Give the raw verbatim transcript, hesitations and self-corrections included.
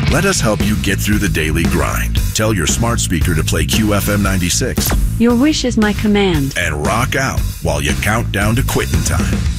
Let us help you get through the daily grind. Tell your smart speaker to play Q F M ninety-six. Your wish is my command. And rock out while you count down to quitting time.